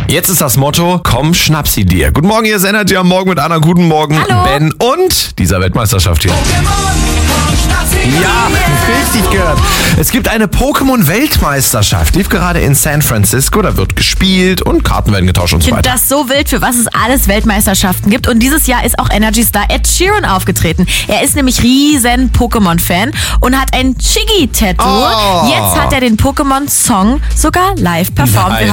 Jetzt ist das Motto, komm, schnapp sie dir. Guten Morgen, hier ist Energy am Morgen mit Anna. Guten Morgen, Hallo. Ben und dieser Weltmeisterschaft hier. Ja, richtig gehört. Es gibt eine Pokémon-Weltmeisterschaft. Lief gerade in San Francisco. Da wird gespielt und Karten werden getauscht und so Ich finde weiter. das so wild, für was es alles Weltmeisterschaften gibt. Und dieses Jahr ist auch Energy-Star Ed Sheeran aufgetreten. Er ist nämlich riesen Pokémon-Fan und hat ein Chigi-Tattoo. Oh. Jetzt hat er den Pokémon-Song sogar live performt. Nein.